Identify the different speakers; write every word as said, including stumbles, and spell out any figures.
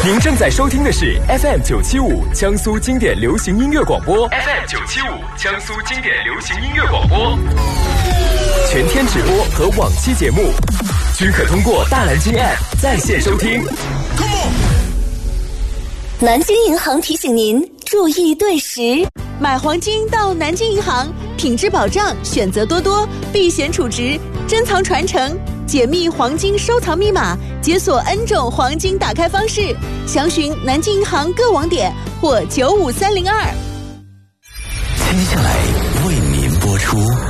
Speaker 1: 您正在收听的是 F M 九七五江苏经典流行音乐广播 ，F M 九七五江苏经典流行音乐广播，全天直播和往期节目均可通过大蓝鲸 App 在线收听。
Speaker 2: 南京银行提醒您注意对时，
Speaker 3: 买黄金到南京银行，品质保障，选择多多，避险储值，珍藏传承。解密黄金收藏密码，解锁 N 种黄金打开方式，详询南京银行各网点或九五三零二。
Speaker 4: 接下来为您播出